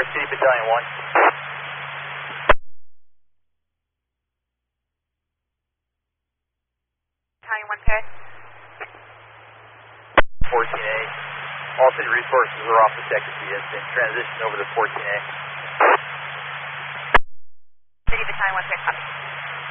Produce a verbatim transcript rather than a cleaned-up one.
Star City Battalion one. Battalion one paired. fourteen A. All city resources are off the deck of C S and transition over to fourteen A.